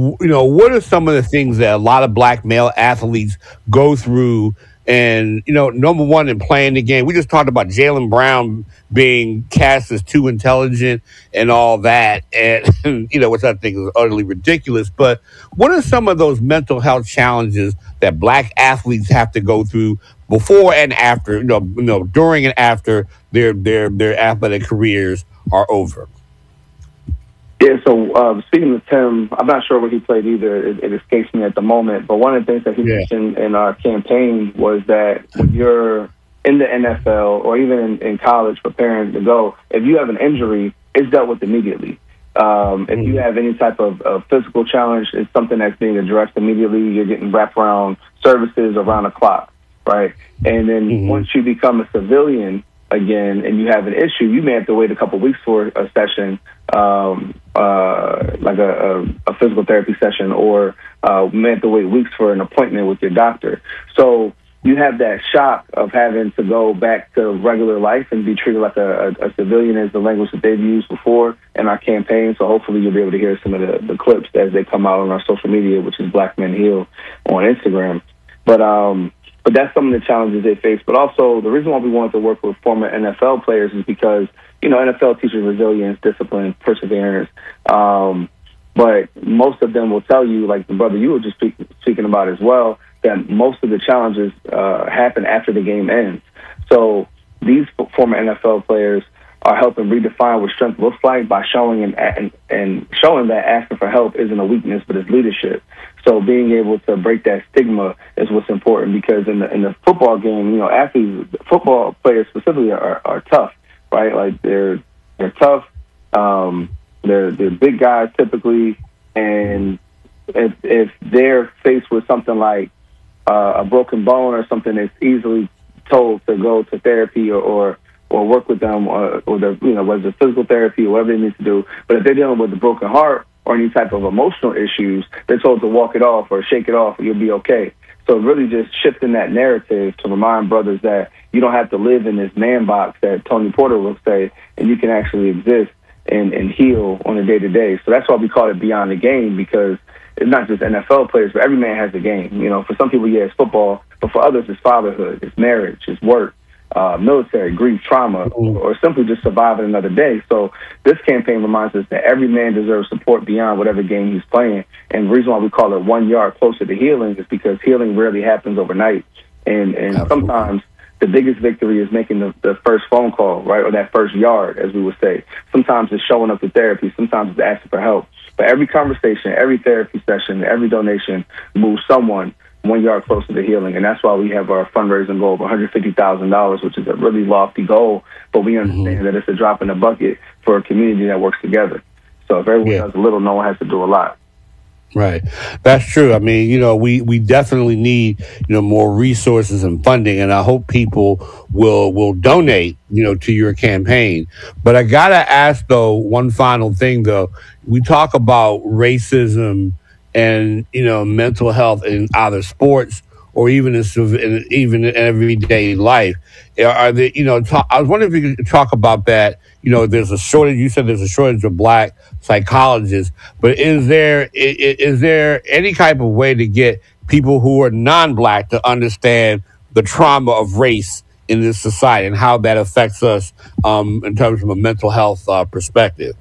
what are some of the things that a lot of black male athletes go through? And, number one, in playing the game, we just talked about Jaylen Brown being cast as too intelligent and all that, and, which I think is utterly ridiculous. But what are some of those mental health challenges that black athletes have to go through before and after, during and after their athletic careers are over? Yeah, so speaking of Tim, I'm not sure where he played either. It escapes me at the moment. But one of the things that he mentioned in our campaign was that when you're in the NFL or even in college preparing to go, if you have an injury, it's dealt with immediately. If you have any type of physical challenge, it's something that's being addressed immediately. You're getting wrapped around services around the clock, right? And then once you become a civilian again and you have an issue, you may have to wait a couple weeks for a session, like a physical therapy session, or may have to wait weeks for an appointment with your doctor. So you have that shock of having to go back to regular life and be treated like a civilian, is the language that they've used before in our campaign. So hopefully you'll be able to hear some of the clips as they come out on our social media, which is Black Men Heal on Instagram. But that's some of the challenges they face. But also the reason why we wanted to work with former NFL players is because, NFL teaches resilience, discipline, perseverance. But most of them will tell you, like the brother you were just speaking about as well, that most of the challenges happen after the game ends. So these former NFL players are helping redefine what strength looks like by showing and showing that asking for help isn't a weakness, but it's leadership. So being able to break that stigma is what's important, because in the football game, athletes, football players specifically are tough, right? Like they're tough. They're big guys typically, and if they're faced with something like a broken bone or something, that's easily told to go to therapy or work with them, or whether it's physical therapy or whatever they need to do. But if they're dealing with a broken heart or any type of emotional issues, they're told to walk it off or shake it off, and you'll be okay. So really just shifting that narrative to remind brothers that you don't have to live in this man box that Tony Porter will say, and you can actually exist and heal on a day-to-day. So that's why we call it Beyond the Game, because it's not just NFL players, but every man has a game. For some people, yeah, it's football, but for others, it's fatherhood, it's marriage, it's work, military, grief, trauma, or simply just surviving another day. So this campaign reminds us that every man deserves support beyond whatever game he's playing. And the reason why we call it 1 yard closer to healing is because healing rarely happens overnight. And sometimes the biggest victory is making the first phone call, right, or that first yard, as we would say. Sometimes it's showing up to therapy. Sometimes it's asking for help. But every conversation, every therapy session, every donation moves someone 1 yard closer to healing. And that's why we have our fundraising goal of $150,000, which is a really lofty goal. But we understand that it's a drop in the bucket for a community that works together. So if everyone does a little, no one has to do a lot. Right. That's true. I mean, we definitely need, more resources and funding, and I hope people will donate, to your campaign. But I got to ask, though, one final thing, though. We talk about racism and, mental health in either sports or even in everyday life. Are there, I was wondering if you could talk about that. There's a shortage. You said there's a shortage of black psychologists, but is there any type of way to get people who are non-black to understand the trauma of race in this society and how that affects us in terms of a mental health perspective?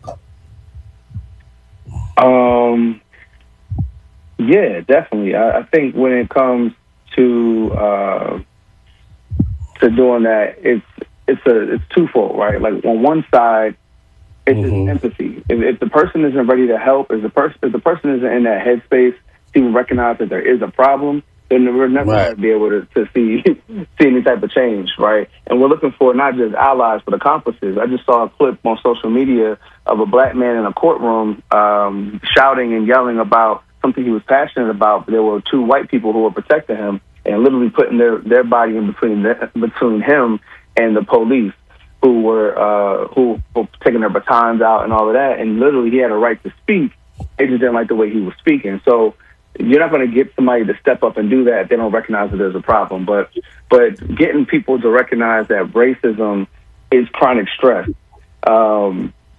Yeah, definitely. I think when it comes to doing that, it's twofold, right? Like on one side, it's just empathy. If the person isn't ready to help, if the person isn't in that headspace to even recognize that there is a problem, then we're never going to be able to see any type of change, right? And we're looking for not just allies, but accomplices. I just saw a clip on social media of a black man in a courtroom shouting and yelling about something he was passionate about, but there were two white people who were protecting him and literally putting their body in between him and the police who were taking their batons out and all of that. And literally he had a right to speak. They just didn't like the way he was speaking. So you're not going to get somebody to step up and do that if they don't recognize that there's a problem. But getting people to recognize that racism is chronic stress. So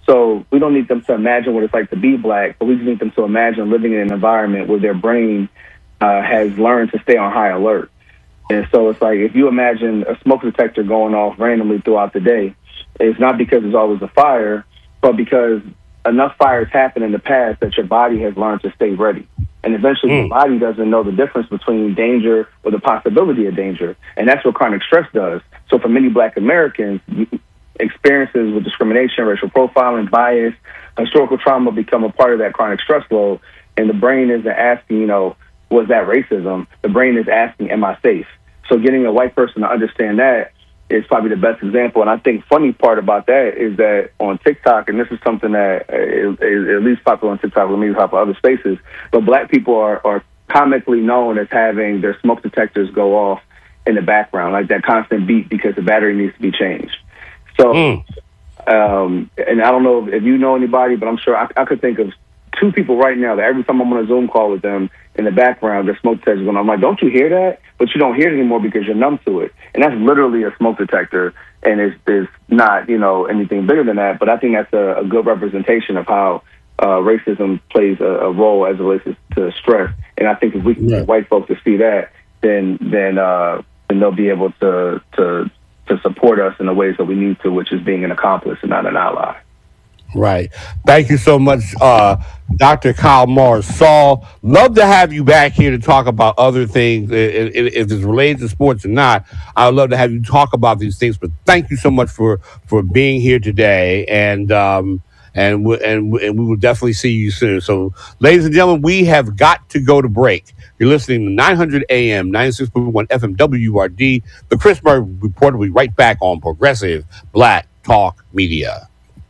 So we don't need them to imagine what it's like to be black, but we just need them to imagine living in an environment where their brain has learned to stay on high alert. And so it's like, if you imagine a smoke detector going off randomly throughout the day, it's not because there's always a fire, but because enough fires happen in the past that your body has learned to stay ready. And eventually your body doesn't know the difference between danger or the possibility of danger. And that's what chronic stress does. So for many black Americans, experiences with discrimination, racial profiling, bias, historical trauma become a part of that chronic stress load. And the brain isn't asking, was that racism? The brain is asking, am I safe? So getting a white person to understand that is probably the best example. And I think funny part about that is that on TikTok, and this is something that is at least popular on TikTok, maybe popular other spaces, but black people are comically known as having their smoke detectors go off in the background, like that constant beep because the battery needs to be changed. So, and I don't know if you know anybody, but I'm sure I could think of 2 people right now that every time I'm on a Zoom call with them, in the background, their smoke detectors going on. I'm like, don't you hear that? But you don't hear it anymore because you're numb to it. And that's literally a smoke detector, and it's not, anything bigger than that. But I think that's a good representation of how racism plays a role as it relates to stress. And I think if we can get white folks to see that, then they'll be able to support us in the ways that we need to, which is being an accomplice and not an ally. Right. Thank you so much, Dr. Kyle Morris. Saul, love to have you back here to talk about other things. If it's related to sports or not, I would love to have you talk about these things. But thank you so much for being here today. And we will definitely see you soon. So, ladies and gentlemen, we have got to go to break. You're listening to 900 AM, 96.1 FM WRD. The Chris Murray Report will be right back on Progressive Black Talk Media.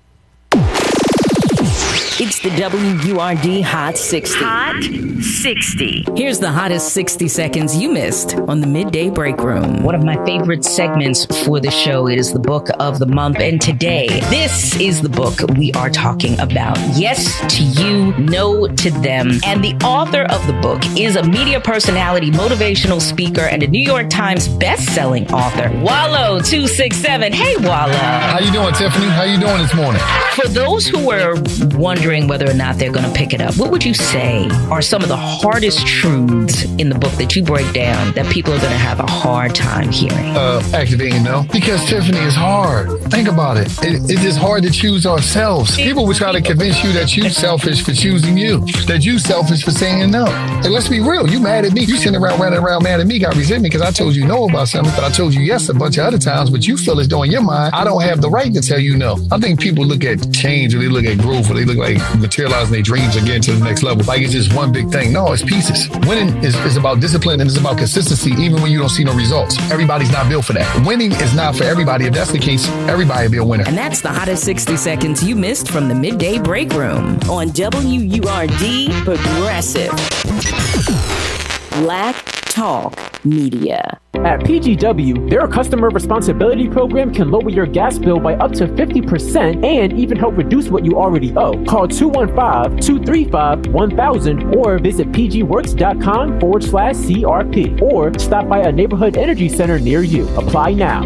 It's the WURD Hot 60. Hot 60. Here's the hottest 60 seconds you missed on the Midday Break Room. One of my favorite segments for the show is the book of the month. And today, this is the book we are talking about. Yes to you, no to them. And the author of the book is a media personality, motivational speaker, and a New York Times best-selling author, Wallo267. Hey, Wallo. How you doing, Tiffany? How you doing this morning? For those who are wondering whether or not they're going to pick it up, what would you say are some of the hardest truths in the book that you break down that people are going to have a hard time hearing? Actually, because Tiffany, is hard. Think about it. It is hard to choose ourselves. People will try to convince you that you're selfish for choosing you, that you selfish for saying no. And let's be real, you mad at me. You sitting around running around mad at me, got resentment because I told you no about something, but I told you yes a bunch of other times, but you feel as though in your mind, I don't have the right to tell you no. I think people look at change, or they look at growth, or they look like materializing their dreams and getting to the next level like it's just one big thing. No, it's pieces. Winning is about discipline, and it's about consistency even when you don't see no results. Everybody's not built for that. Winning is not for everybody. If that's the case, everybody will be a winner. And that's the hottest 60 seconds you missed from the Midday Break Room on WURD Progressive Black Talk Media. At PGW, their customer responsibility program can lower your gas bill by up to 50% and even help reduce what you already owe. Call 215-235-1000 or visit pgworks.com/CRP or stop by a neighborhood energy center near you. Apply now.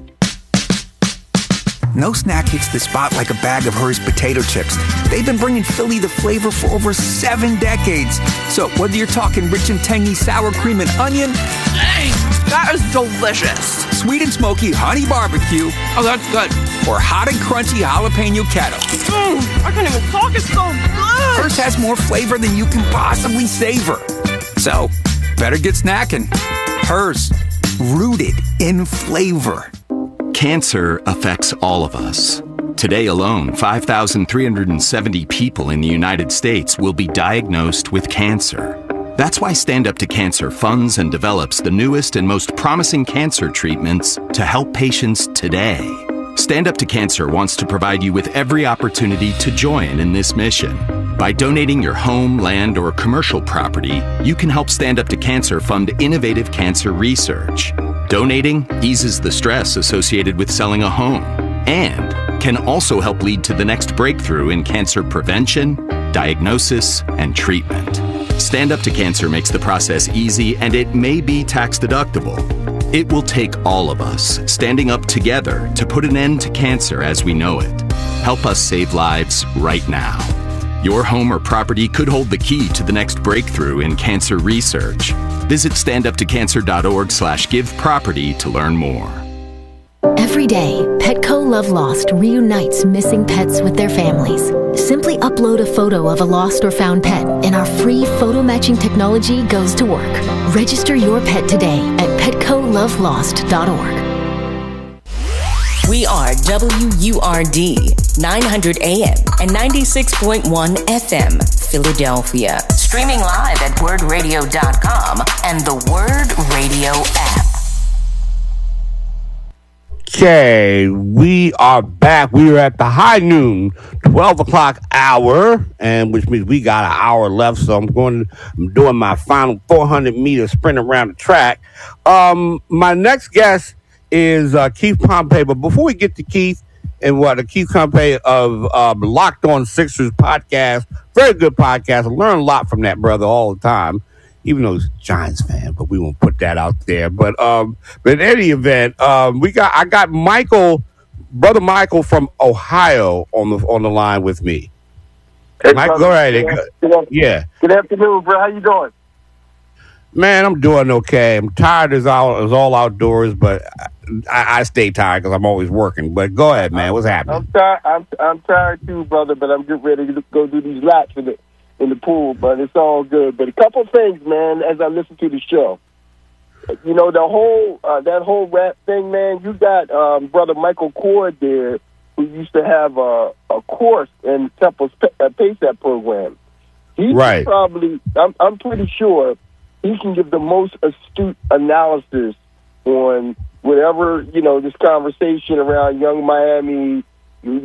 No snack hits the spot like a bag of Hers potato chips. They've been bringing Philly the flavor for over 7 decades. So whether you're talking rich and tangy sour cream and onion, That is delicious. sweet and smoky honey barbecue, Oh, that's good. or hot and crunchy jalapeno kettle, I can't even talk. It's so good. Hers has more flavor than you can possibly savor. So better get snacking. Hers, rooted in flavor. Cancer affects all of us. Today alone, 5,370 people in the United States will be diagnosed with cancer. That's why Stand Up to Cancer funds and develops the newest and most promising cancer treatments to help patients today. Stand Up to Cancer wants to provide you with every opportunity to join in this mission. By donating your home, land, or commercial property, you can help Stand Up to Cancer fund innovative cancer research. Donating eases the stress associated with selling a home and can also help lead to the next breakthrough in cancer prevention, diagnosis, and treatment. Stand Up to Cancer makes the process easy, and it may be tax deductible. It will take all of us standing up together to put an end to cancer as we know it. Help us save lives right now. Your home or property could hold the key to the next breakthrough in cancer research. Visit standuptocancer.org/giveproperty to learn more. Every day, Petco Love Lost reunites missing pets with their families. Simply upload a photo of a lost or found pet, and our free photo matching technology goes to work. Register your pet today at PetcoLoveLost.org. We are WURD 900 AM and 96.1 FM, Philadelphia. Streaming live at wordradio.com and the Word Radio app. Okay, we are back. We are at the high noon, 12 o'clock hour, and which means we got an hour left. So I'm doing my final 400-meter sprint around the track. My next guest is Keith Pompey. But before we get to Keith and Keith Pompey of Locked On Sixers podcast, very good podcast. I learn a lot from that brother all the time. Even though he's a Giants fan, but we won't put that out there. But in any event, I got brother Michael from Ohio on the line with me. Hey, Mike, go ahead. Yeah. Good afternoon, bro. How you doing? Man, I'm doing okay. I'm tired as all outdoors, but I stay tired because I'm always working. But go ahead, man. What's happening? I'm tired too, brother. But I'm getting ready to go do these laps in the pool, but it's all good. But a couple of things, man, as I listen to the show. You know, the whole that whole rap thing, man, you got brother Michael Cord there, who used to have a course in Temple's PASAP program. He right. Probably, I'm pretty sure he can give the most astute analysis on whatever, you know, this conversation around Young Miami. He's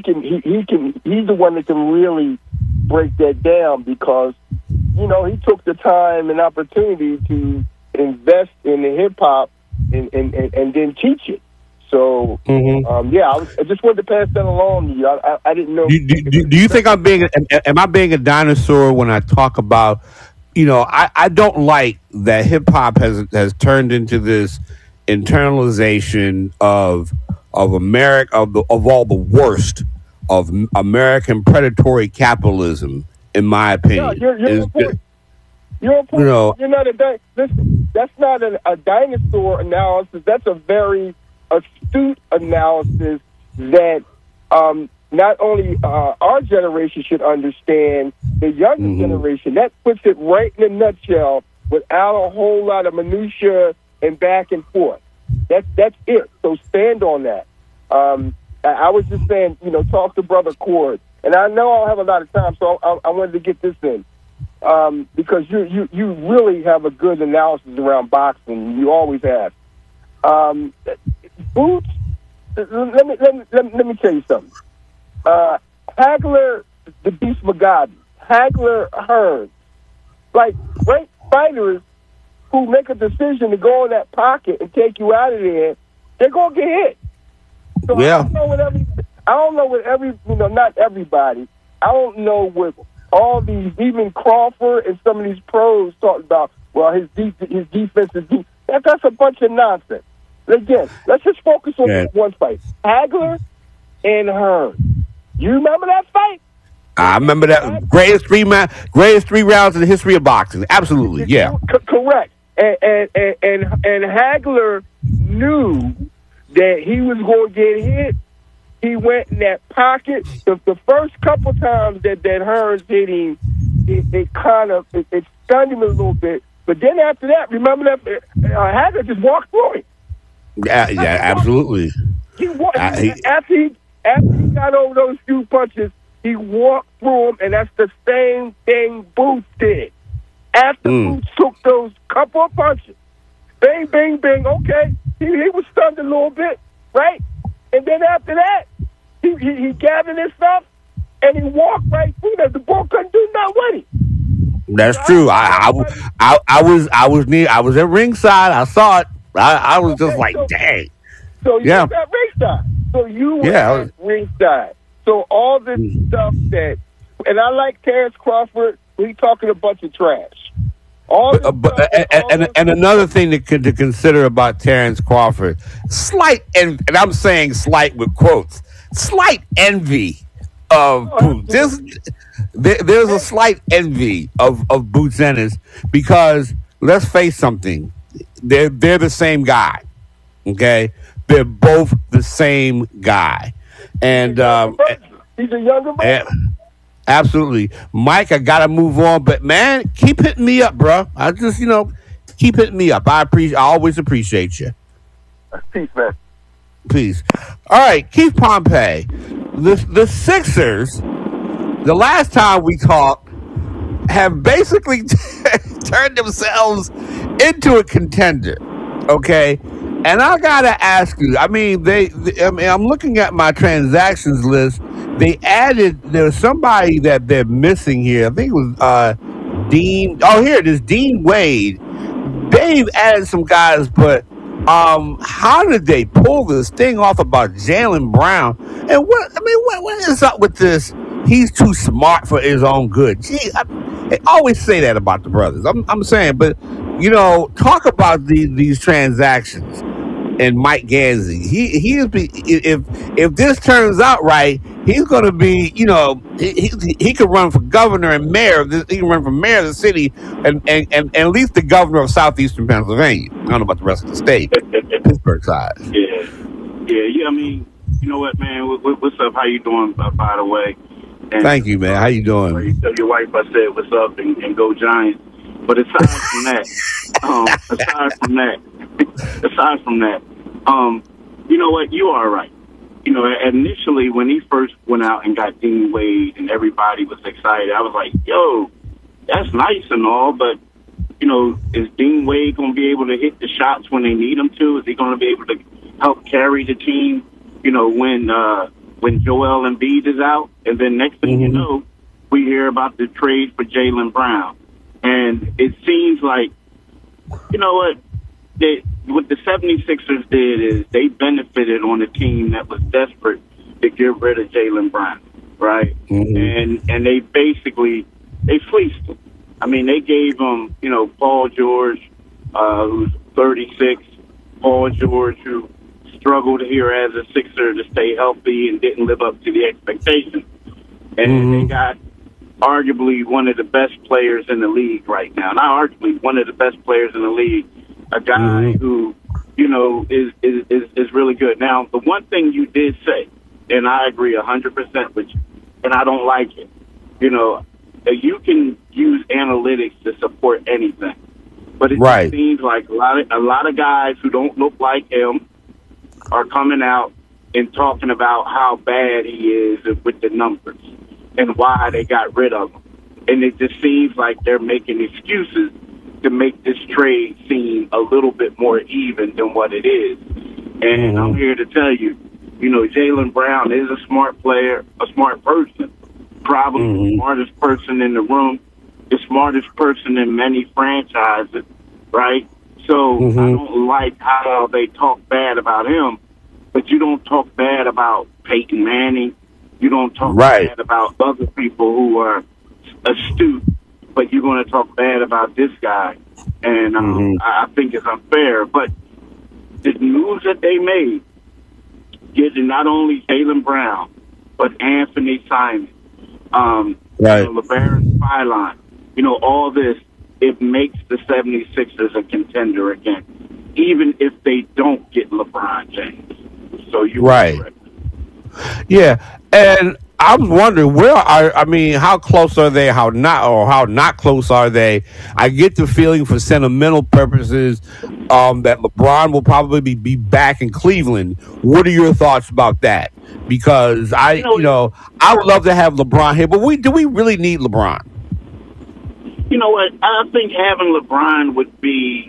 the one that can really break that down because, you know, he took the time and opportunity to invest in the hip hop and then teach it. So, I just wanted to pass that along to you. I didn't know. Do you think am I being a dinosaur when I talk about, you know, I don't like that hip hop has turned into this internalization of America, of all the worst of American predatory capitalism, in my opinion. You're a point. You know, you're not that's not a dinosaur analysis. That's a very astute analysis that not only our generation should understand, the younger generation. That puts it right in a nutshell without a whole lot of minutia and back and forth. That's it. So stand on that. I was just saying, you know, talk to Brother Cord. And I know I'll have a lot of time, so I wanted to get this in. Because you really have a good analysis around boxing. You always have. Boots, let me tell you something. Hagler, the Beast Mugabe, Hagler, Hearns, like great fighters who make a decision to go in that pocket and take you out of there, they're going to get hit. So yeah. I don't know what not everybody. I don't know what all these, even Crawford and some of these pros talking about, well, his defense is deep. That's a bunch of nonsense. Again, let's just focus on one fight. Hagler and Hearns. You remember that fight? I remember that. Greatest three rounds in the history of boxing. Absolutely, yeah. Correct. And Hagler knew that he was going to get hit. He went in that pocket. The first couple times that Hearns hit him, it stunned him a little bit. But then after that, remember that Hagler just walked through him. Yeah, absolutely. After he got over those few punches, he walked through him, and that's the same thing Boots did. After Boots took those couple of punches, bang, bang, bang, okay, he was stunned a little bit, right? And then after that, he gathered his stuff, and he walked right through them. The ball couldn't do nothing with him. That's true. I was at ringside. I saw it. I was just like, dang. So you were at ringside. So you were at ringside. So all this stuff that, and I like Terrence Crawford. He's talking a bunch of trash. And another thing to consider about Terrence Crawford, slight, and I'm saying slight with quotes, slight envy of Boots. There's a slight envy of Boots Ennis because let's face something, they're the same guy. Okay, they're both the same guy, and he's a younger man. Absolutely. Mike, I got to move on, but man, keep hitting me up, bro. I just, keep hitting me up. I always appreciate you. Peace, man. Peace. All right, Keith Pompey. The Sixers, the last time we talked, have basically turned themselves into a contender, okay? And I got to ask you, I'm looking at my transactions list. There was somebody that they're missing here. I think it was Dean. Oh, here it is, Dean Wade. They've added some guys, but how did they pull this thing off about Jaylen Brown? And what is up with this? He's too smart for his own good. Gee, I always say that about the brothers. I'm saying, but talk about these transactions. And Mike Gansey, if this turns out right, he's going to be, he could run for governor and mayor. He can run for mayor of the city and at least the governor of southeastern Pennsylvania. I don't know about the rest of the state, Pittsburgh side. Yeah. I mean, you know what, man? What's up? How you doing? By the way, and, thank you, man. How you doing? You tell your wife I said what's up and go Giants. But aside from that, you know what? You are right. Initially when he first went out and got Dean Wade and everybody was excited, I was like, yo, that's nice and all, but, is Dean Wade going to be able to hit the shots when they need him to? Is he going to be able to help carry the team, when Joel Embiid is out? And then next thing you know, we hear about the trade for Jaylen Brown. And it seems like, what the 76ers did is they benefited on a team that was desperate to get rid of Jaylen Brown, right? And they basically, they fleeced him. I mean, they gave him, Paul George, who's 36, Paul George, who struggled here as a Sixer to stay healthy and didn't live up to the expectations. And they got arguably one of the best players in the league right now. Not arguably, one of the best players in the league. A guy who, is really good. Now, the one thing you did say, and I agree 100% with you, and I don't like it, you can use analytics to support anything. But it just seems like a lot of guys who don't look like him are coming out and talking about how bad he is with the numbers and why they got rid of him. And it just seems like they're making excuses to make this trade seem a little bit more even than what it is. And I'm here to tell you, Jaylen Brown is a smart player, a smart person, probably the smartest person in the room, the smartest person in many franchises, right? So I don't like how they talk bad about him, but you don't talk bad about Peyton Manning. You don't talk bad about other people who are astute, but you're going to talk bad about this guy. And I think it's unfair. But the moves that they made, getting not only Jaylen Brown, but Anthony Simon, LeBaron Spillane, all this, it makes the 76ers a contender again, even if they don't get LeBron James. So you're correct. Yeah, and I was wondering how close are they? How not close are they? I get the feeling, for sentimental purposes, that LeBron will probably be back in Cleveland. What are your thoughts about that? Because I would love to have LeBron here, but do we really need LeBron? You know what? I think having LeBron would be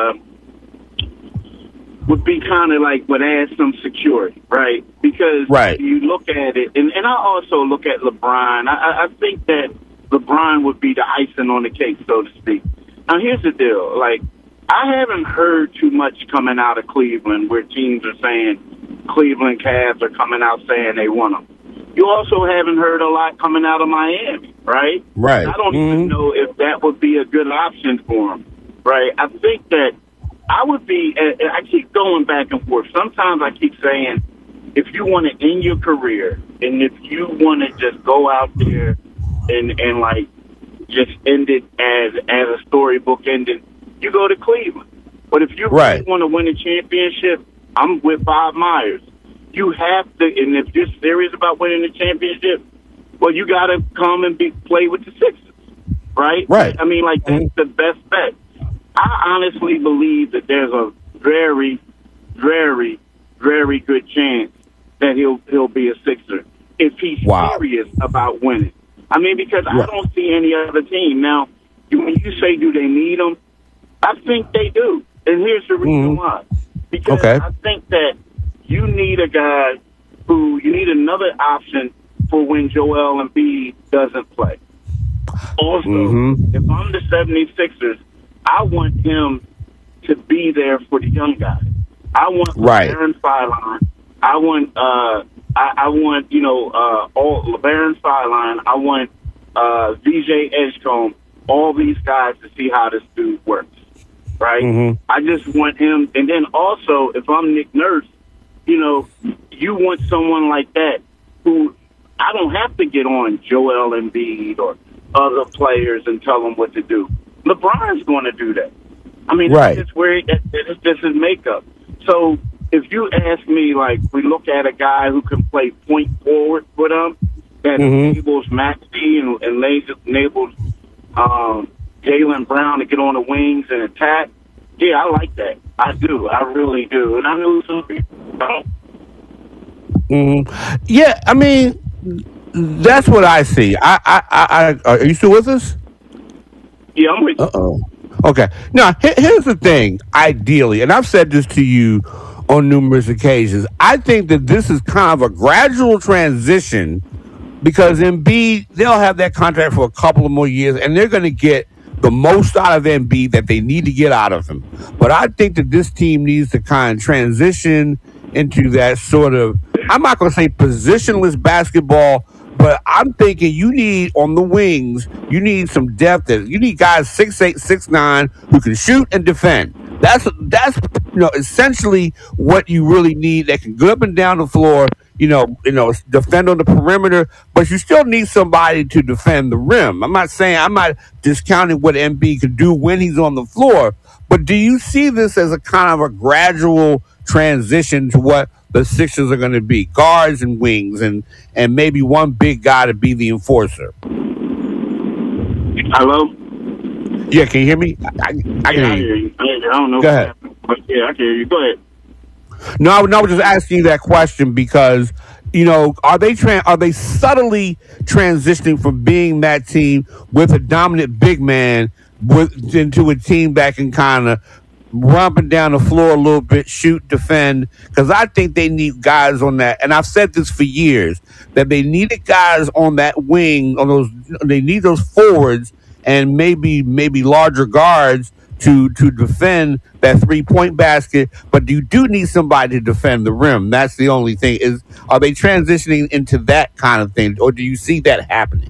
kind of like would add some security, right? Because you look at it, and I also look at LeBron. I think that LeBron would be the icing on the cake, so to speak. Now, here's the deal. Like, I haven't heard too much coming out of Cleveland where teams are saying Cleveland Cavs are coming out saying they want him. you also haven't heard a lot coming out of Miami, right? Right. I don't even know if that would be a good option for him, right? I think that I would be, I keep going back and forth. Sometimes I keep saying, if you want to end your career and if you want to just go out there and like just end it as a storybook ending, you go to Cleveland. But if you really want to win a championship, I'm with Bob Myers. You have to, and if you're serious about winning the championship, well, you got to come and play with the Sixers, right? Right. I mean, like, that's the best bet. I honestly believe that there's a very, very, very good chance that he'll be a Sixer if he's serious about winning. I mean, because I don't see any other team. Now, when you say, do they need him? I think they do. And here's the reason why. Because I think that you need a guy you need another option for when Joel Embiid doesn't play. Also, if I'm the 76ers, I want him to be there for the young guys. I want LeBaron Feiline. I want LeBaron Feiline. I want VJ Edgecombe. All these guys to see how this dude works. Right? I just want him. And then also, if I'm Nick Nurse, you want someone like that who I don't have to get on Joel Embiid or other players and tell them what to do. LeBron's going to do that. I mean, that's where it's just his makeup. So if you ask me, like, we look at a guy who can play point forward with him, that enables Maxey and enables Jaylen Brown to get on the wings and attack. Yeah, I like that. I do. I really do. And I know some people don't. Yeah, I mean, that's what I see. I are you still with us? Yeah, I'm with you. Uh-oh. Okay. Now, here's the thing. Ideally, and I've said this to you on numerous occasions, I think that this is kind of a gradual transition because Embiid, they'll have that contract for a couple of more years, and they're going to get the most out of Embiid that they need to get out of him. But I think that this team needs to kind of transition into that sort of, I'm not going to say positionless basketball, but I'm thinking you need on the wings, you need some depth. You need guys 6'8", 6'9", who can shoot and defend. That's essentially what you really need. That can go up and down the floor, defend on the perimeter, but you still need somebody to defend the rim. I'm not discounting what Embiid can do when he's on the floor, but do you see this as a kind of a gradual transition to what the Sixers are going to be? Guards and wings and maybe one big guy to be the enforcer. Hello? Yeah, can you hear me? I can hear you. I don't know. Go ahead. But yeah, I can hear you. Go ahead. No, I was just asking you that question because, are they subtly transitioning from being that team with a dominant big man into a team that can kind of romping down the floor a little bit, shoot, defend? Because I think they need guys on that, and I've said this for years, that they needed guys on that wing, they need those forwards and maybe larger guards to defend that 3-point basket, but you do need somebody to defend the rim. That's the only thing. Are they transitioning into that kind of thing, or do you see that happening?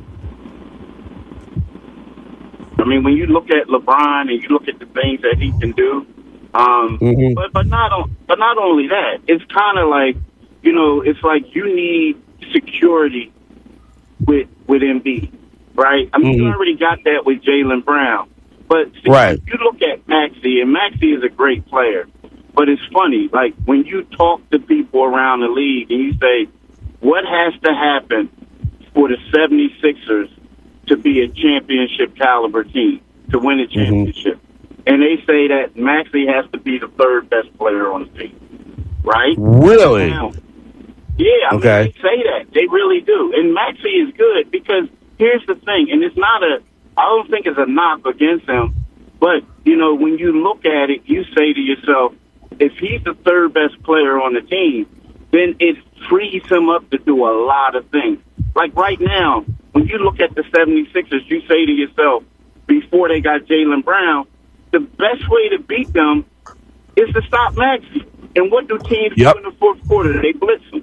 I mean, when you look at LeBron and you look at the things that he can do, but not only that, it's kind of like, it's like you need security with Embiid, right? I mean, you already got that with Jaylen Brown. But see, you look at Maxey, and Maxey is a great player. But it's funny, like when you talk to people around the league and you say, what has to happen for the 76ers to be a championship caliber team, to win a championship? And they say that Maxey has to be the third best player on the team, right? Really? Now, yeah, I mean, they say that. They really do. And Maxey is good because here's the thing, and it's not I don't think it's a knock against him, but, when you look at it, you say to yourself, if he's the third best player on the team, then it frees him up to do a lot of things. Like right now, when you look at the 76ers, you say to yourself, before they got Jaylen Brown, the best way to beat them is to stop Maxey. And what do teams do in the fourth quarter? They blitz him.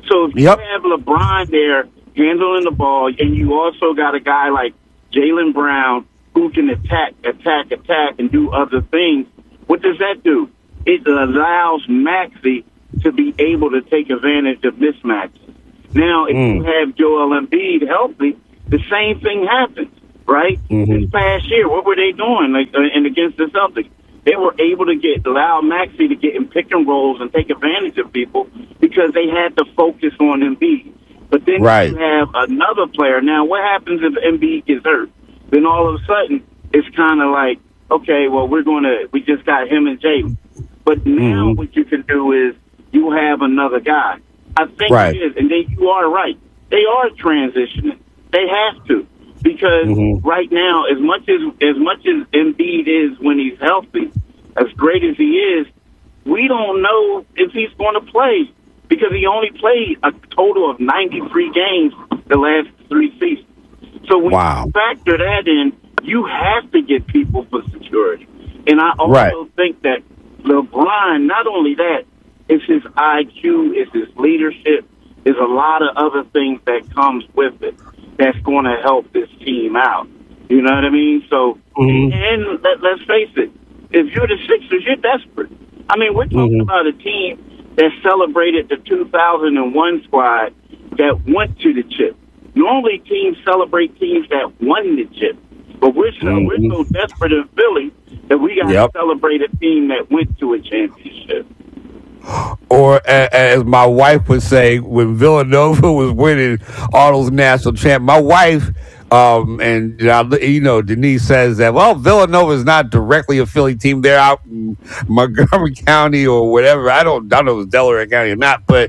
So if you have LeBron there handling the ball, and you also got a guy like Jaylen Brown who can attack, and do other things, what does that do? It allows Maxey to be able to take advantage of mismatches. Now, if you have Joel Embiid healthy, the same thing happens, right? This past year, what were they doing? And against the Celtics, they were able to allow Maxey to get in pick and rolls and take advantage of people because they had to focus on Embiid. But then you have another player. Now, what happens if Embiid gets hurt? Then all of a sudden, it's kind of like, okay, well, we just got him and Jaylen. But now what you can do is you have another guy. I think it is. And then you are right. They are transitioning. They have to. Because right now, as much as Embiid is when he's healthy, as great as he is, we don't know if he's going to play because he only played a total of 93 games the last 3 seasons. So when you factor that in, you have to get people for security. And I also think that LeBron, not only that, it's his IQ, it's his leadership, there's a lot of other things that comes with it that's going to help this team out. You know what I mean? So, and let's face it, if you're the Sixers, you're desperate. I mean, we're talking about a team that celebrated the 2001 squad that went to the chip. Normally, teams celebrate teams that won the chip. But we're so desperate in Philly that we got to celebrate a team that went to a championship. Or as my wife would say, when Villanova was winning all those national champs, my wife, and Denise says that, well, Villanova is not directly a Philly team. They're out in Montgomery County or whatever. I don't know if it's Delaware County or not, but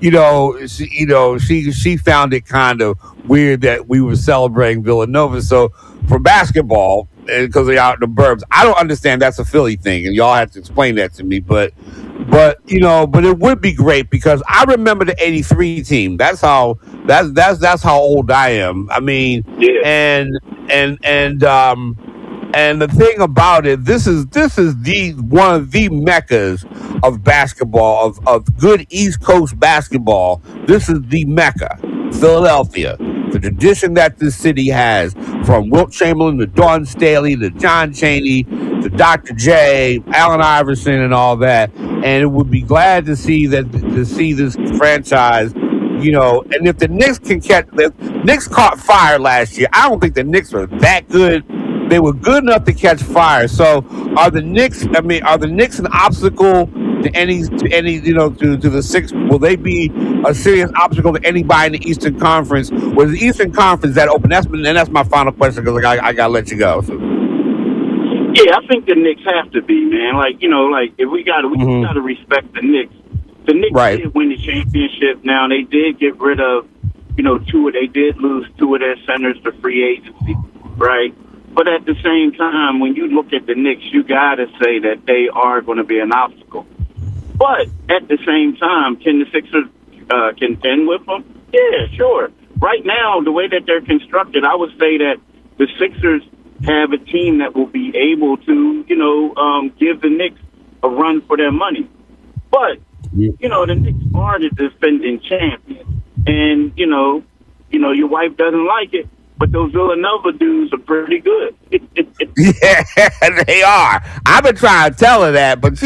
she found it kind of weird that we were celebrating Villanova. So for basketball, because they're out in the burbs, I don't understand that's a Philly thing, and y'all have to explain that to me. But it would be great because I remember the '83 team. That's how old I am. I mean, and the thing about it, this is the one of the meccas of basketball, of good East Coast basketball. This is the Mecca, Philadelphia. The tradition that this city has, from Wilt Chamberlain to Dawn Staley to John Chaney to Dr. J, Allen Iverson, and all that. And it would be glad to see this franchise, and if the Knicks the Knicks caught fire last year. I don't think the Knicks were that good. They were good enough to catch fire. So are the Knicks an obstacle to the Sixers? Will they be a serious obstacle to anybody in the Eastern Conference? Was the Eastern Conference that open? That's my final question because I gotta let you go. So. Yeah, I think the Knicks have to be, man. If we gotta respect the Knicks. The Knicks did win the championship. Now they did get rid of, they did lose 2 of their centers to free agency, right? But at the same time, when you look at the Knicks, you gotta say that they are going to be an obstacle. But at the same time, can the Sixers contend with them? Yeah, sure. Right now, the way that they're constructed, I would say that the Sixers have a team that will be able to, give the Knicks a run for their money. But, the Knicks are the defending champions. And, your wife doesn't like it, but those Villanova dudes are pretty good. Yeah, they are. I've been trying to tell her that, but,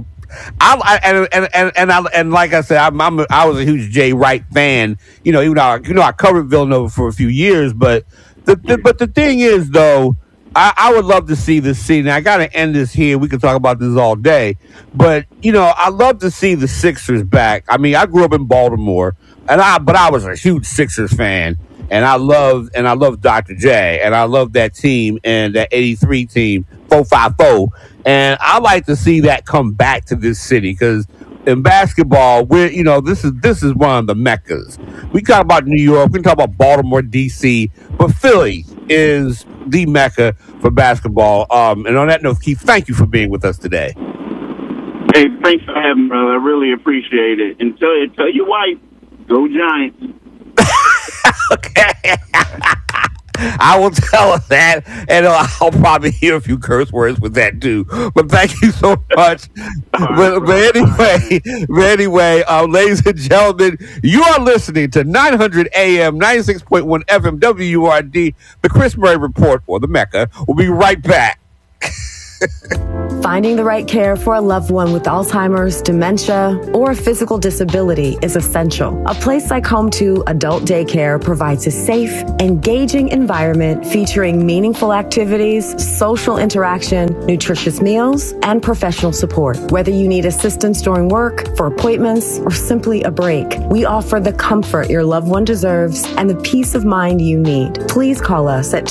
and like I said, I was a huge Jay Wright fan. Even though I covered Villanova for a few years, but the thing is, though, I would love to see this scene. Now, I got to end this here. We could talk about this all day, but I love to see the Sixers back. I mean, I grew up in Baltimore, but I was a huge Sixers fan, and I loved Dr. J, and I loved that team and that '83 team, 454. And I like to see that come back to this city because in basketball, this is one of the meccas. We talk about New York, we can talk about Baltimore, DC, but Philly is the mecca for basketball. And on that note, Keith, thank you for being with us today. Hey, thanks for having me, brother. I really appreciate it. And tell your wife, go Giants. Okay. I will tell her that, and I'll probably hear a few curse words with that too. But thank you so much. But anyway, ladies and gentlemen, you are listening to 900 AM, 96.1 FM, WURD, the Chris Murray Report for the Mecca. We'll be right back. Finding the right care for a loved one with Alzheimer's, dementia, or a physical disability is essential. A place like Home 2 Adult Daycare provides a safe, engaging environment featuring meaningful activities, social interaction, nutritious meals, and professional support. Whether you need assistance during work, for appointments, or simply a break, we offer the comfort your loved one deserves and the peace of mind you need. Please call us at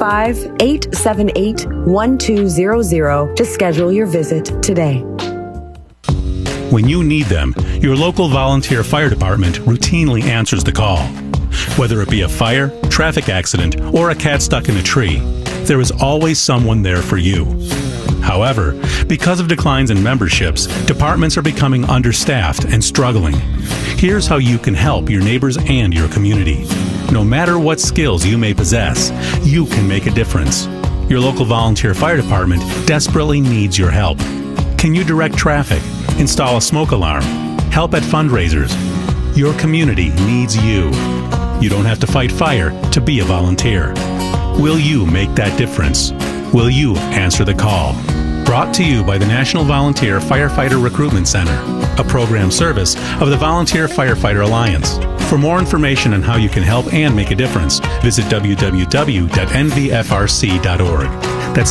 215-878-1200 to schedule your visit today. When you need them, your local volunteer fire department routinely answers the call. Whether it be a fire, traffic accident, or a cat stuck in a tree, there is always someone there for you. However, because of declines in memberships, departments are becoming understaffed and struggling. Here's how you can help your neighbors and your community. No matter what skills you may possess, you can make a difference. Your local volunteer fire department desperately needs your help. Can you direct traffic, install a smoke alarm, help at fundraisers? Your community needs you. You don't have to fight fire to be a volunteer. Will you make that difference? Will you answer the call? Brought to you by the National Volunteer Firefighter Recruitment Center, a program service of the Volunteer Firefighter Alliance. For more information on how you can help and make a difference, visit www.nvfrc.org. That's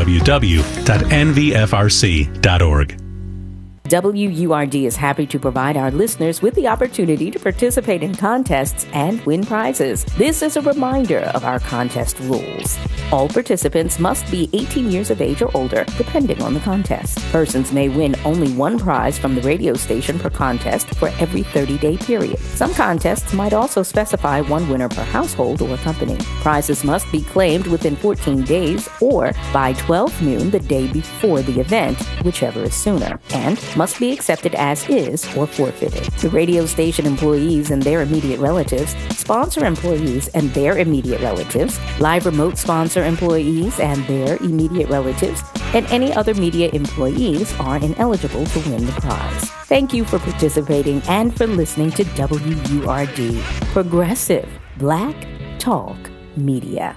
www.nvfrc.org. WURD is happy to provide our listeners with the opportunity to participate in contests and win prizes. This is a reminder of our contest rules. All participants must be 18 years of age or older, depending on the contest. Persons may win only one prize from the radio station per contest for every 30-day period. Some contests might also specify one winner per household or company. Prizes must be claimed within 14 days or by 12 noon the day before the event, whichever is sooner, and must be accepted as is or forfeited. The radio station employees and their immediate relatives, sponsor employees and their immediate relatives, live remote sponsor employees and their immediate relatives, and any other media employees are ineligible to win the prize. Thank you for participating and for listening to WURD, Progressive Black Talk Media.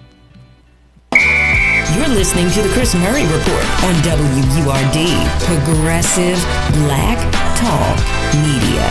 You're listening to the Chris Murray Report on WURD, Progressive Black Talk Media.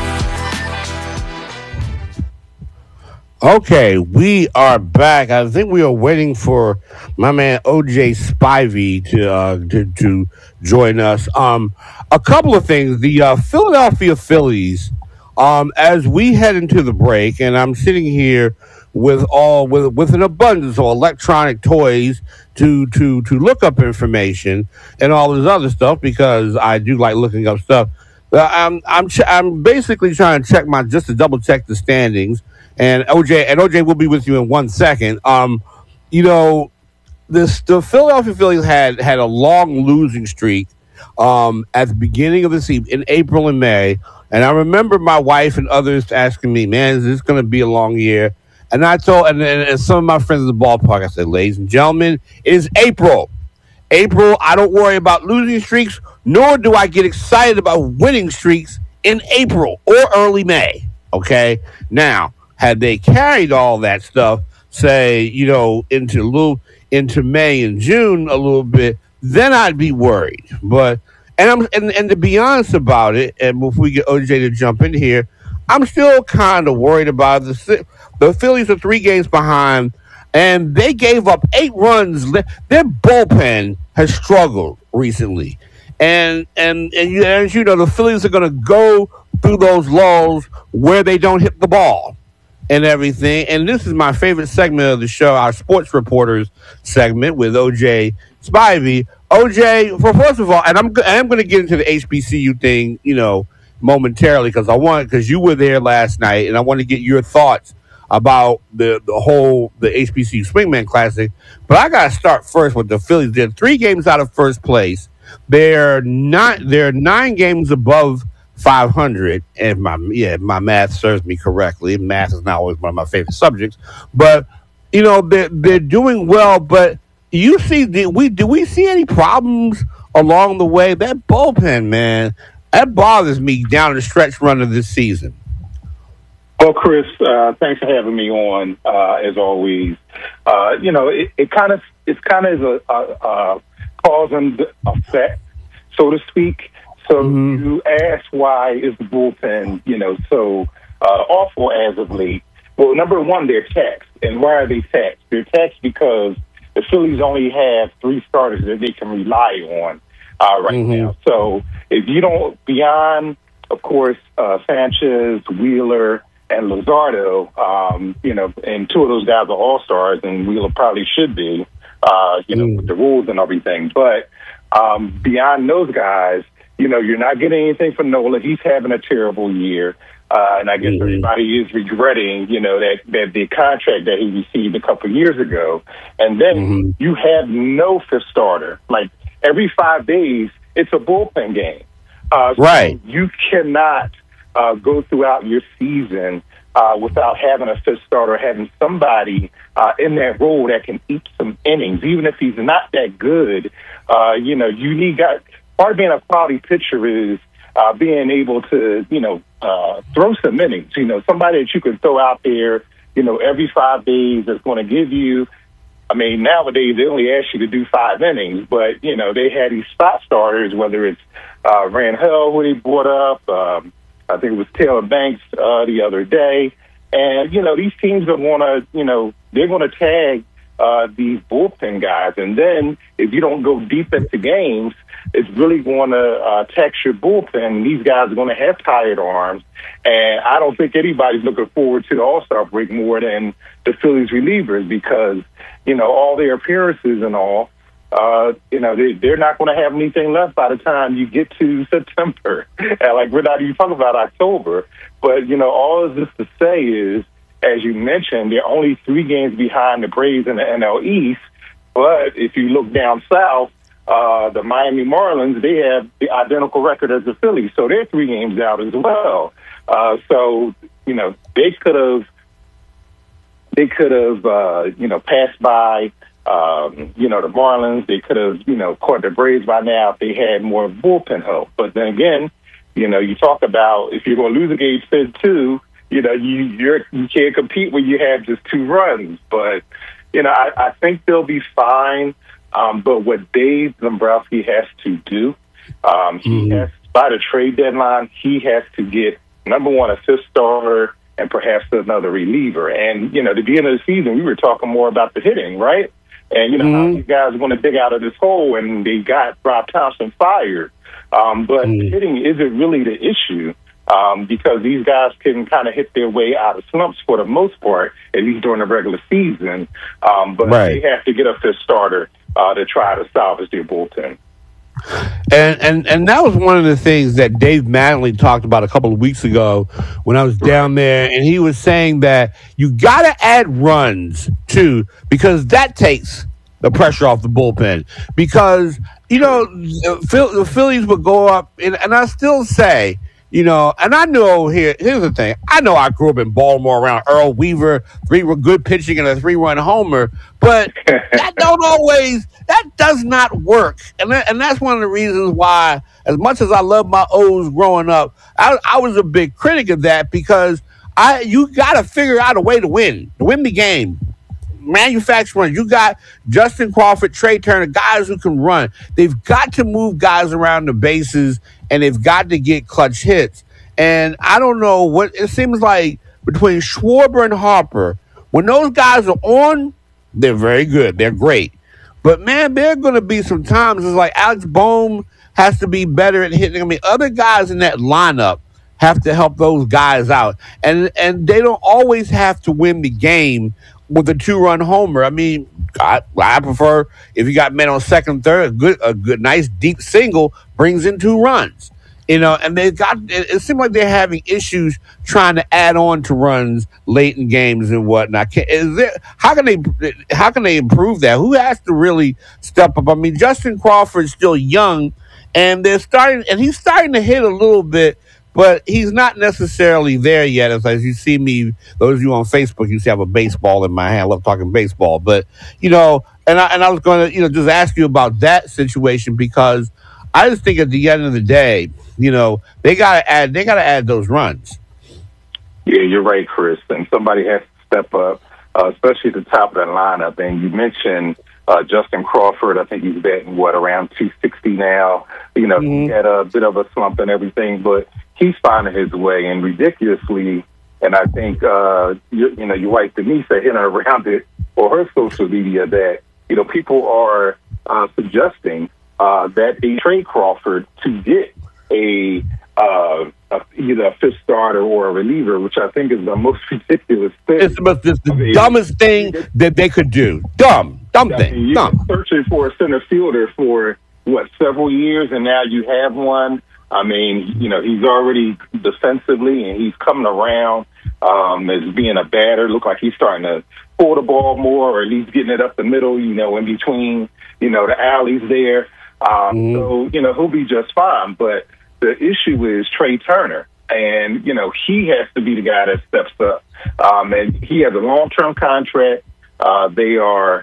Okay, we are back. I think we are waiting for my man OJ Spivey to join us. A couple of things. The Philadelphia Phillies, as we head into the break, and I'm sitting here with an abundance of electronic toys to look up information and all this other stuff, because I do like looking up stuff. I'm basically trying to double check the standings. And OJ will be with you in 1 second. The Philadelphia Phillies had a long losing streak at the beginning of the season in April and May. And I remember my wife and others asking me, "Man, is this going to be a long year?" And I told, and some of my friends at the ballpark, I said, "Ladies and gentlemen, it is April. April, I don't worry about losing streaks, nor do I get excited about winning streaks in April or early May." Okay, now, had they carried all that stuff, say, into May and June a little bit, then I'd be worried. But and to be honest about it, and before we get OJ to jump in here, I'm still kind of worried about the Phillies are 3 games behind, and they gave up 8 runs. Their bullpen has struggled recently, and as you know, the Phillies are going to go through those lulls where they don't hit the ball and everything. And this is my favorite segment of the show, our sports reporters segment with OJ Spivey. OJ, first of all, and I'm going to get into the HBCU thing, momentarily, because you were there last night, and I want to get your thoughts about the HBCU Swingman Classic. But I got to start first with the Phillies. They're 3 games out of first place. They're 9 games above 500, and my math serves me correctly. Math is not always one of my favorite subjects, but they're doing well, but do we see any problems along the way? That bullpen, man, that bothers me down the stretch run of this season. Well, Chris, thanks for having me on, as always. It's kind of a cause and effect, so to speak. So you ask, why is the bullpen, so awful as of late? Well, number one, they're taxed. And why are they taxed? They're taxed because the Phillies only have 3 starters that they can rely on right now. So if you don't, beyond, of course, Sanchez, Wheeler, and Luzardo, and 2 of those guys are all-stars, and Wheeler probably should be, with the rules and everything. But beyond those guys, you're not getting anything from Nola. He's having a terrible year. And I guess everybody is regretting, that the contract that he received a couple of years ago. And then you have no 5th starter. Like, every 5 days, it's a bullpen game. Right. So you cannot go throughout your season without having a 5th starter, having somebody in that role that can eat some innings. Even if he's not that good, you need guys. Part of being a quality pitcher is being able to, throw some innings. Somebody that you can throw out there, every 5 days that's going to give you. I mean, nowadays they only ask you to do 5 innings, but they had these spot starters, whether it's Rangel, who they brought up. I think it was Taylor Banks the other day, and these teams are going to, they're going to tag these bullpen guys, and then if you don't go deep into games, it's really going to tax your bullpen. These guys are going to have tired arms, and I don't think anybody's looking forward to the All-Star break more than the Phillies relievers because, all their appearances and all, they're not going to have anything left by the time you get to September. Like, we're not even talking about October. But, all of this to say is, as you mentioned, they're only 3 games behind the Braves in the NL East. But if you look down south, the Miami Marlins, they have the identical record as the Phillies, so they're 3 games out as well. So they could have, passed by, the Marlins. They could have, caught the Braves by now if they had more bullpen help. But then again, you talk about if you're going to lose a game 5-2, you can't compete when you have just 2 runs. But I think they'll be fine. But what Dave Dombrowski has to do, he has, by the trade deadline, he has to get, number one, a 5th starter and perhaps another reliever. And, at the beginning of the season, we were talking more about the hitting, right? And, how these guys are going to dig out of this hole, and they got Rob Thompson fired. But hitting isn't really the issue because these guys can kind of hit their way out of slumps for the most part, at least during the regular season. But they have to get a 5th starter to try to salvage their bullpen. And that was one of the things that Dave Mattingly talked about a couple of weeks ago when I was down there, and he was saying that you got to add runs too because that takes the pressure off the bullpen. Because the Phillies would go up, and I still say, and I know here's the thing. I know I grew up in Baltimore around Earl Weaver, 3 were good pitching and a 3-run homer, but that does not work. And that's one of the reasons why, as much as I love my O's growing up, I was a big critic of that because you got to figure out a way to win the game. Manufacture runs. You got Justin Crawford, Trey Turner, guys who can run. They've got to move guys around the bases, and they've got to get clutch hits. And I don't know what it seems like between Schwarber and Harper, when those guys are on, they're very good. They're great. But, man, there are going to be some times it's like Alex Bohm has to be better at hitting. I mean, other guys in that lineup have to help those guys out. And they don't always have to win the game with a 2-run homer. I mean, I prefer if you got men on second, third, a good, nice deep single brings in 2 runs. And it seems like they're having issues trying to add on to runs late in games and whatnot. How can they improve that? Who has to really step up? I mean, Justin Crawford's still young, and he's starting to hit a little bit, but he's not necessarily there yet. As you see me, those of you on Facebook, you see I have a baseball in my hand. I love talking baseball, but and I was going to just ask you about that situation, because I just think at the end of the day, they got to add those runs. Yeah, you're right, Chris. And somebody has to step up, especially at the top of the lineup. And you mentioned Justin Crawford. I think he's batting, around 260 now. He had a bit of a slump and everything, but he's finding his way. And ridiculously, and I think, your wife Denise are hitting around it, or her social media, that, people are suggesting that they trade Crawford to get either a fifth starter or a reliever, which I think is the most ridiculous thing. It's the dumbest thing that they could do. Dumb thing. You've been searching for a center fielder for, several years, and now you have one. I mean, he's already defensively, and he's coming around as being a batter. Look like he's starting to pull the ball more, or at least getting it up the middle, in between, the alleys there. So, he'll be just fine. But the issue is Trey Turner, and, he has to be the guy that steps up. And he has a long-term contract. They are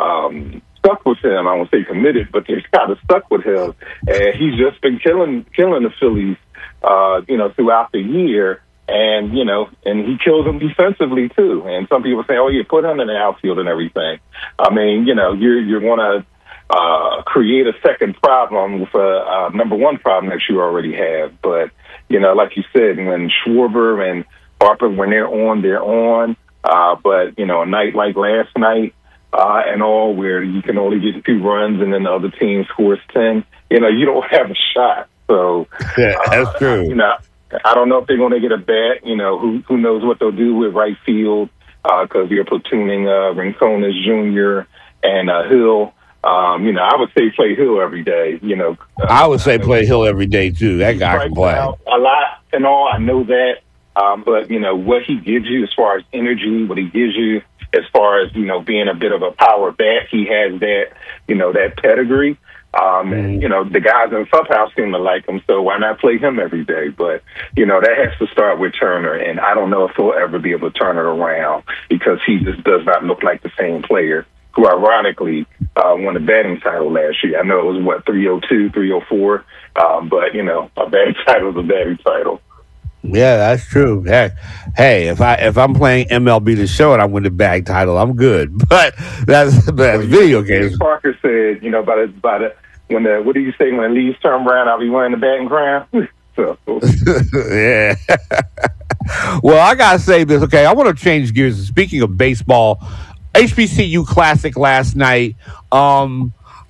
stuck with him. I won't say committed, but they're kind of stuck with him. And he's just been killing the Phillies, throughout the year. And, and he kills them defensively, too. And some people say, oh, yeah, put him in the outfield and everything. I mean, you're going to create a second problem with a number one problem that you already have. But, like you said, when Schwarber and Harper, when they're on, they're on. But, a night like last night and all, where you can only get 2 runs and then the other team scores 10, you don't have a shot. So, yeah, that's true. I don't know if they're going to get a bat. Who knows what they'll do with right field, because you're platooning Rincones Jr. and Hill. I would say play Hill every day. I would say play Hill every day too. That guy can play a lot and all. I know that, but what he gives you as far as energy, what he gives you as far as being a bit of a power bat, he has that that pedigree. And, the guys in Clubhouse seem to like him, so why not play him every day? But, that has to start with Turner, and I don't know if he'll ever be able to turn it around, because he just does not look like the same player who ironically won the batting title last year. I know it was, 302, 304, but, a batting title is a batting title. Yeah, that's true. Hey, if I'm playing MLB The Show and I win the bag title, I'm good. But that's video games. Parker said, what do you say, when the leaves turn brown, I'll be wearing the batting crown. So. Yeah. Well, I gotta say this. Okay, I want to change gears. Speaking of baseball, HBCU Classic last night. The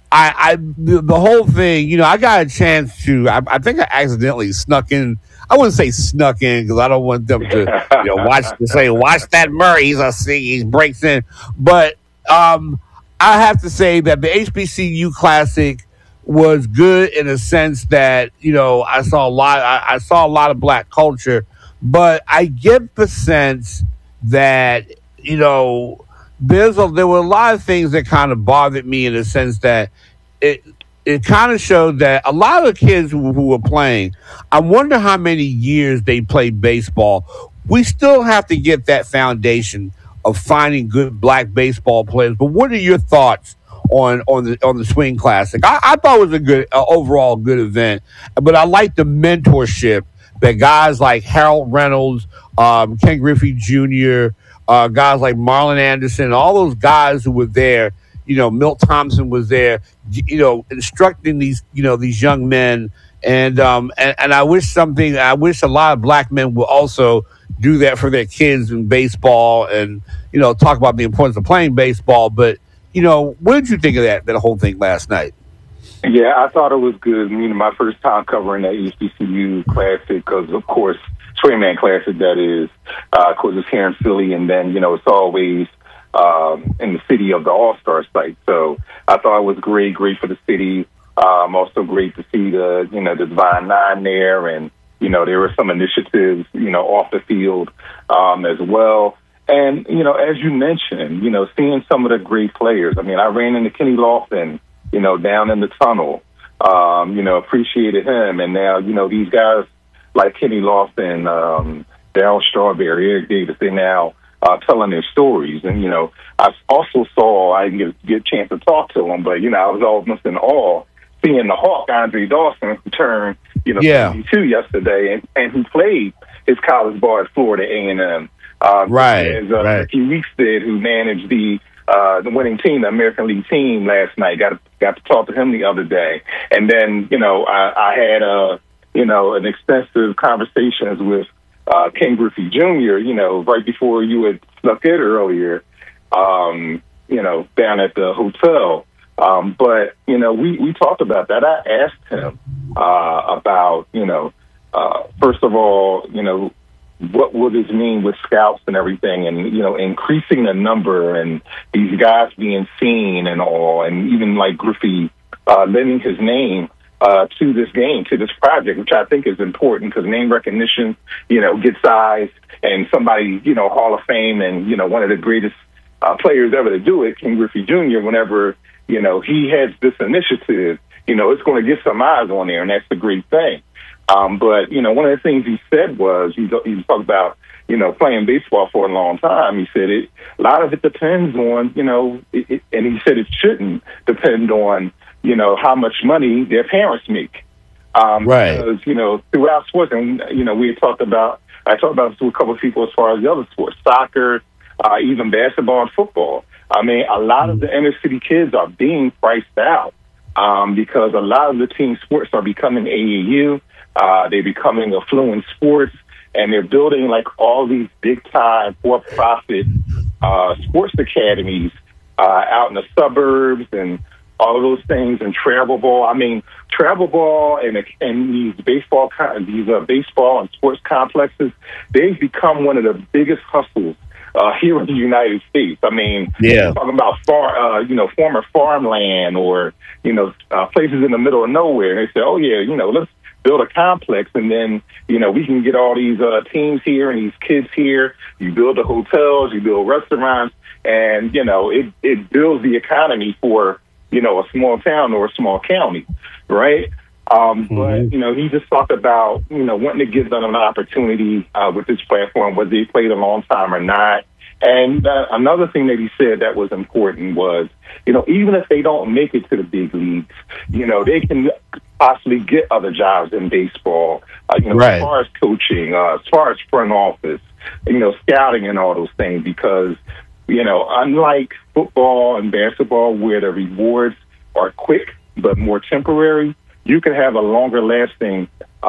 whole thing. I got a chance to. I think I accidentally snuck in. I wouldn't say snuck in, because I don't want them to watch that Murray. He breaks in. But I have to say that the HBCU Classic was good in a sense that I saw a lot of black culture, but I get the sense that there were a lot of things that kind of bothered me, in the sense that it kind of showed that a lot of kids who were playing, I wonder how many years they played baseball. We still have to get that foundation of finding good black baseball players. But what are your thoughts on the Swing Classic? I thought it was a good overall good event, but I like the mentorship that guys like Harold Reynolds, Ken Griffey Jr., guys like Marlon Anderson, all those guys who were there. Milt Thompson was there, instructing these young men. And I wish a lot of black men will also do that for their kids in baseball, and, talk about the importance of playing baseball. But, what did you think of that whole thing last night? Yeah, I thought it was good. My first time covering that HBCU Classic, because, of course, Swingman Classic, that is, of course, it's here in Philly, and then, it's always in the city of the All-Star site. So I thought it was great for the city. Also great to see the Divine Nine there, and, there were some initiatives, off the field as well. And, as you mentioned, seeing some of the great players. I mean, I ran into Kenny Lofton, down in the tunnel, appreciated him. And now, these guys like Kenny Lawson, Darryl Strawberry, Eric Davis, they now telling their stories. And, I also saw, I didn't get a chance to talk to them, but, I was almost in awe seeing the Hawk, Andre Dawson, turn, 72 yesterday, and who played his college ball at Florida A&M. As Ricky Weeks did, who managed the winning team, the American League team last night. Got to talk to him the other day. And then, I had, an extensive conversations with Ken Griffey Jr., right before you had snuck in earlier, down at the hotel. But, we talked about that. I asked him about, first of all, what would this mean with scouts and everything, and, increasing the number and these guys being seen and all, and even like Griffey lending his name to this game, to this project, which I think is important because name recognition, gets eyes, and somebody, Hall of Fame and, one of the greatest players ever to do it, Ken Griffey Jr., whenever, he has this initiative, it's going to get some eyes on there, and that's the great thing. But, one of the things he said was, he talked about, playing baseball for a long time. He said a lot of it depends on, and he said it shouldn't depend on, how much money their parents make. Because, throughout sports, and, I talked about this with a couple of people as far as the other sports, soccer, even basketball and football. I mean, a lot of the inner city kids are being priced out because a lot of the team sports are becoming AAU. They're becoming affluent sports, and they're building like all these big-time for-profit sports academies out in the suburbs and all of those things. And travel ball. I mean, travel ball and these baseball and sports complexes, they've become one of the biggest hustles here in the United States. I mean, we're talking about former farmland or places in the middle of nowhere. And they say, oh yeah, let's build a complex, and then, we can get all these teams here and these kids here. You build the hotels, you build restaurants, and, it builds the economy for, a small town or a small county, right? But, he just talked about, wanting to give them an opportunity with this platform, whether they played a long time or not. And another thing that he said that was important was, even if they don't make it to the big leagues, they can possibly get other jobs in baseball, as far as coaching, as far as front office, scouting and all those things, because, unlike football and basketball where the rewards are quick but more temporary, you can have a longer lasting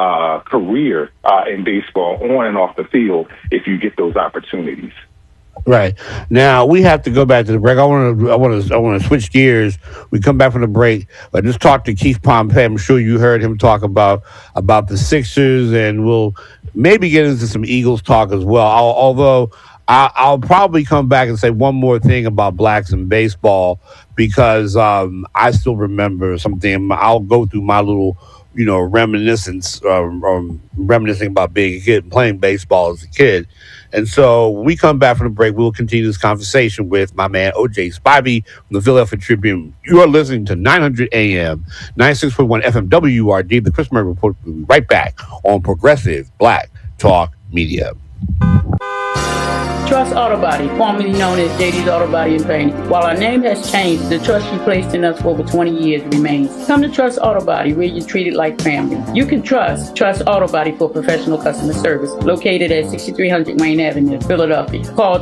career in baseball on and off the field if you get those opportunities. Right. Now we have to go back to the break. I want to switch gears. We come back from the break. I just talked to Keith Pompey. I'm sure you heard him talk about the Sixers, and we'll maybe get into some Eagles talk as well. Although I'll probably come back and say one more thing about blacks in baseball, because I still remember something. I'll go through my little reminiscing about being a kid and playing baseball as a kid. And so when we come back from the break, we'll continue this conversation with my man, O.J. Spivey from the Philadelphia Tribune. You are listening to 900 AM, 96.1 FM WURD. The Chris Murray Report will be right back on Progressive Black Talk Media. Trust Auto Body, formerly known as JD's Auto Body and Painting. While our name has changed, the trust you placed in us for over 20 years remains. Come to Trust Auto Body, where you're treated like family. You can trust Auto Body for professional customer service, located at 6300 Wayne Avenue, Philadelphia. Call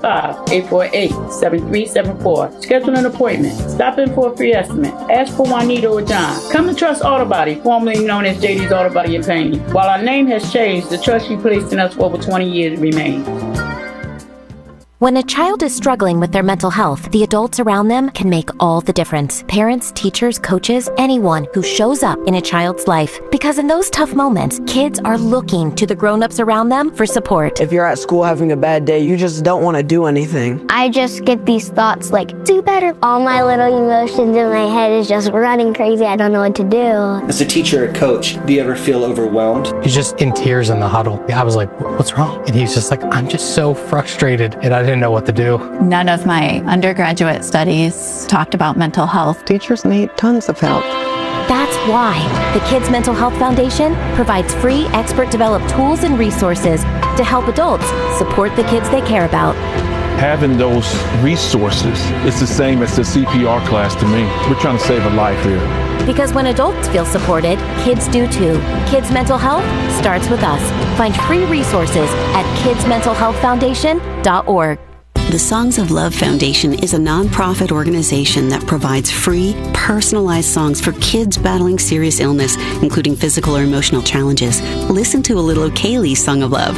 215-848-7374. Schedule an appointment. Stop in for a free estimate. Ask for Juanita or John. Come to Trust Auto Body, formerly known as JD's Auto Body and Painting. While our name has changed, the trust you placed in us for over 20 years remains. When a child is struggling with their mental health, the adults around them can make all the difference. Parents, teachers, coaches, anyone who shows up in a child's life. Because in those tough moments, kids are looking to the grown-ups around them for support. If you're at school having a bad day, you just don't want to do anything. I just get these thoughts like, do better. All my little emotions in my head is just running crazy. I don't know what to do. As a teacher or coach, do you ever feel overwhelmed? He's just in tears in the huddle. I was like, what's wrong? And he's just like, I'm just so frustrated. And I didn't know what to do. None of my undergraduate studies talked about mental health. Teachers need tons of help. That's Why? The Kids Mental Health Foundation provides free, expert-developed tools and resources to help adults support the kids they care about. Having those resources is the same as the CPR class to me. We're trying to save a life here. Because when adults feel supported, kids do too. Kids Mental Health starts with us. Find free resources at kidsmentalhealthfoundation.org. The Songs of Love Foundation is a nonprofit organization that provides free, personalized songs for kids battling serious illness, including physical or emotional challenges. Listen to a little of Kaylee's Song of Love.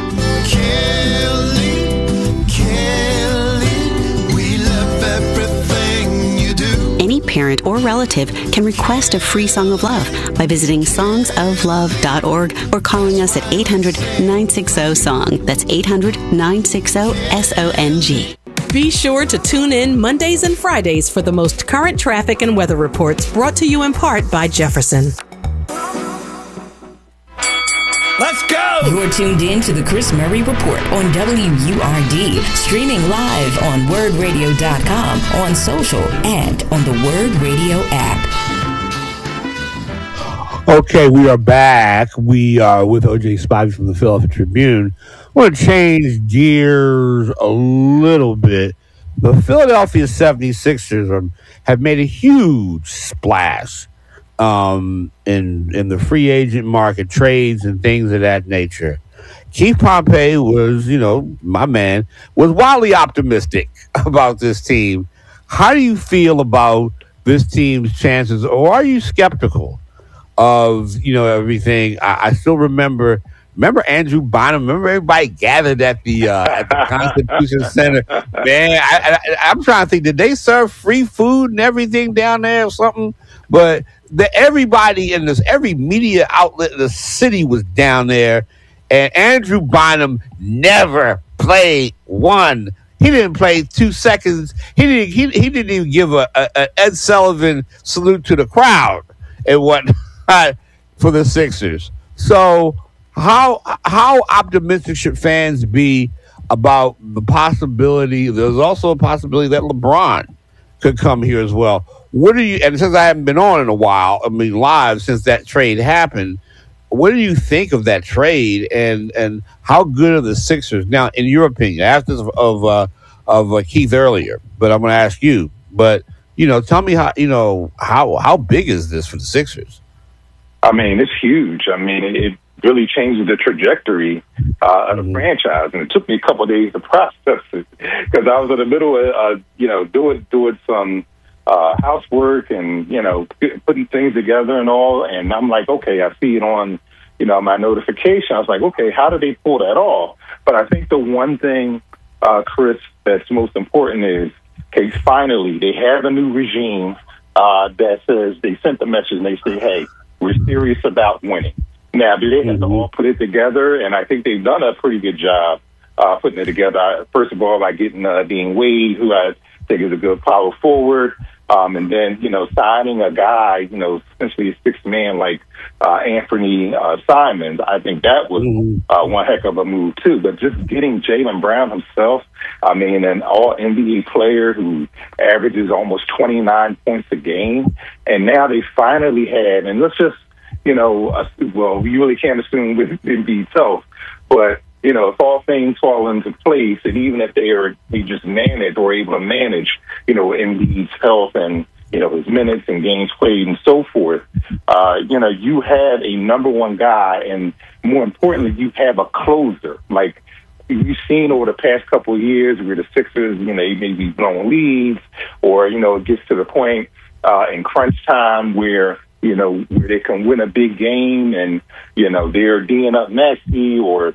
Any parent or relative can request a free Song of Love by visiting songsoflove.org or calling us at 800-960-SONG. That's 800-960-SONG. Be sure to tune in Mondays and Fridays for the most current traffic and weather reports, brought to you in part by Jefferson. Let's go! You're tuned in to the Chris Murray Report on WURD, streaming live on wordradio.com, on social, and on the Word Radio app. Okay, we are back. We are with O.J. Spivey from the Philadelphia Tribune. I want to change gears a little bit. The Philadelphia 76ers have made a huge splash in the free agent market, trades and things of that nature. Keith Pompey was, my man, was wildly optimistic about this team. How do you feel about this team's chances, or are you skeptical of, everything? I still remember Andrew Bynum. Remember everybody gathered at the Constitution Center. Man, I'm trying to think, did they serve free food and everything down there or something? But everybody in every media outlet in the city was down there, and Andrew Bynum never played one. He didn't play 2 seconds. He didn't even give a Ed Sullivan salute to the crowd and whatnot for the Sixers. So how optimistic should fans be about the possibility? There's also a possibility that LeBron could come here as well. And since I haven't been on in a while, live since that trade happened, what do you think of that trade, and how good are the Sixers now, in your opinion? I asked this of Keith earlier, but I'm going to ask you. But tell me how big is this for the Sixers? It's huge. It really changes the trajectory of the franchise, and it took me a couple of days to process it because I was in the middle of doing some housework and putting things together and all, and I'm like, okay, I see it on my notification. I was like, okay, how did they pull that off? But I think the one thing, Chris, that's most important is, okay, finally they have a new regime that says, they sent the message and they say, hey, we're serious about winning. Now, do they have to all put it together? And I think they've done a pretty good job putting it together. First of all, by getting Dean Wade, who I think is a good power forward, and then, signing a guy, essentially a sixth man like Anthony Simons. I think that was one heck of a move, too. But just getting Jaylen Brown himself, an all-NBA player who averages almost 29 points a game. And now they finally had, and let's just, we really can't assume with Embiid's health, but, if all things fall into place, and even if they just manage or able to manage, Embiid's health and, his minutes and games played and so forth, you have a number one guy, and more importantly, you have a closer. Like you've seen over the past couple of years where the Sixers, they may be blowing leads, or, it gets to the point in crunch time where they can win a big game and, they're D'ing up Maxey, or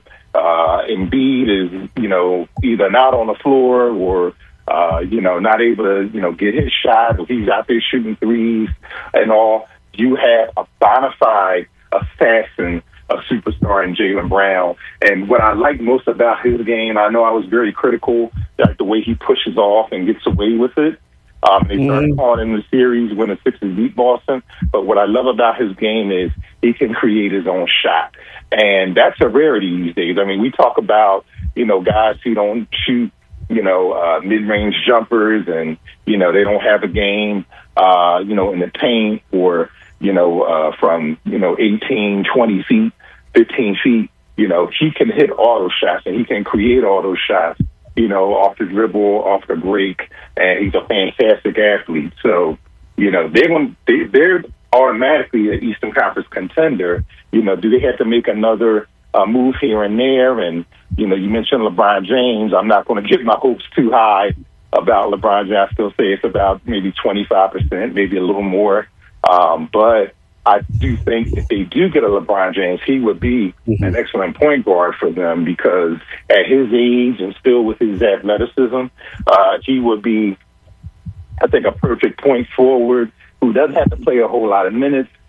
Embiid is, either not on the floor or, not able to, get his shot, or he's out there shooting threes and all. You have a bona fide assassin, a superstar in Jaylen Brown. And what I like most about his game, I know I was very critical, like the way he pushes off and gets away with it. They started calling in the series when the Sixers beat Boston. But what I love about his game is he can create his own shot. And that's a rarity these days. We talk about, guys who don't shoot, mid-range jumpers and, they don't have a game, in the paint, or, from 18, 20 feet, 15 feet. He can hit auto shots and he can create auto shots, off the dribble, off the break, and he's a fantastic athlete. So, they're automatically an Eastern Conference contender. Do they have to make another move here and there? And, you mentioned LeBron James. I'm not going to get my hopes too high about LeBron James. I still say it's about maybe 25%, maybe a little more. But I do think if they do get a LeBron James, he would be an excellent point guard for them, because at his age and still with his athleticism, he would be, I think, a perfect point forward who doesn't have to play a whole lot of minutes,